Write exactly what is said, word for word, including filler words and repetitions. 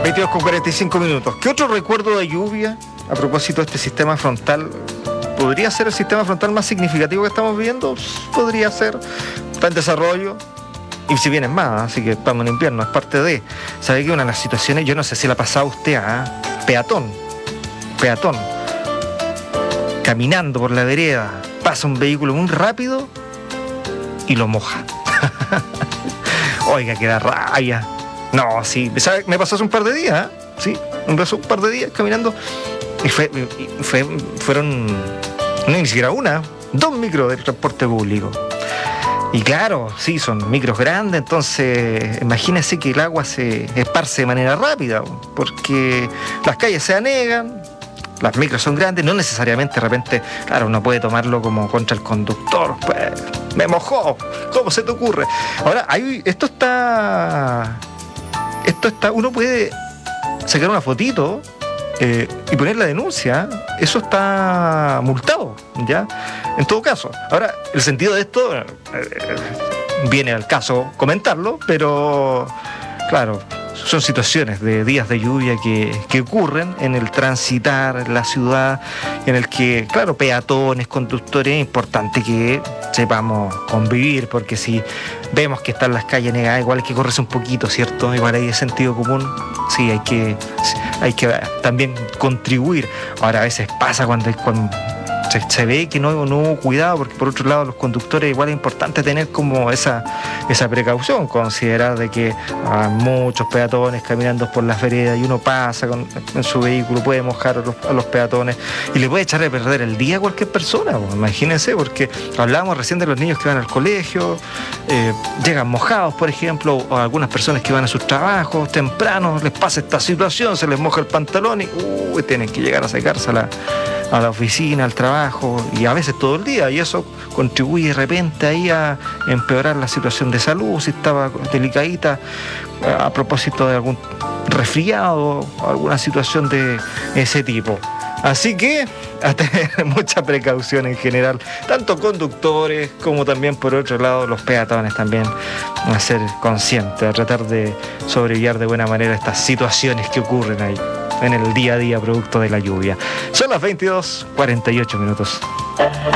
veintidós con cuarenta y cinco minutos. ¿Qué otro recuerdo de lluvia a propósito de este sistema frontal? ¿Podría ser el sistema frontal más significativo que estamos viendo? Podría ser. Está en desarrollo. Y si bien es más, así que estamos en invierno, es parte de. ¿Sabe que una de las situaciones, yo no sé si la ha pasado usted a peatón? Peatón. Caminando por la vereda, pasa un vehículo muy rápido y lo moja. Oiga, que da rabia. No, sí, ¿sabe? Me pasó hace un par de días, ¿eh? Sí, me pasó un par de días caminando y fue, y fue, fueron, no ni siquiera una, dos micros del transporte público. Y claro, sí, son micros grandes, entonces imagínese que el agua se esparce de manera rápida, porque las calles se anegan, las micros son grandes, no necesariamente de repente, claro, uno puede tomarlo como contra el conductor, pues, me mojó, ¿cómo se te ocurre? Ahora, hay, esto está, esto está, uno puede sacar una fotito eh, y poner la denuncia, eso está multado, ¿ya? En todo caso, ahora, el sentido de esto, eh, viene al caso comentarlo, pero, claro, son situaciones de días de lluvia que, que ocurren en el transitar en la ciudad, en el que, claro, peatones, conductores, es importante que sepamos convivir, porque si vemos que están las calles negadas, igual hay que correrse un poquito, ¿cierto? Igual hay sentido común, sí, hay que, hay que también contribuir. Ahora, a veces pasa cuando, cuando se, se ve que no, no hubo cuidado, porque por otro lado los conductores igual es importante tener como esa, esa precaución, considerar de que hay muchos peatones caminando por las veredas y uno pasa con, en su vehículo, puede mojar a los, a los peatones y le puede echar a perder el día a cualquier persona, pues, imagínense, porque hablábamos recién de los niños que van al colegio, eh, llegan mojados, por ejemplo, o algunas personas que van a sus trabajos temprano, les pasa esta situación, se les moja el pantalón y uh, tienen que llegar a secarse a la a la oficina, al trabajo, y a veces todo el día, y eso contribuye de repente ahí a empeorar la situación de salud, si estaba delicadita, a propósito de algún resfriado, alguna situación de ese tipo. Así que a tener mucha precaución en general, tanto conductores como también por otro lado los peatones también, a ser conscientes, a tratar de sobrellevar de buena manera estas situaciones que ocurren ahí en el día a día producto de la lluvia. Son las veintidós cuarenta y ocho minutos.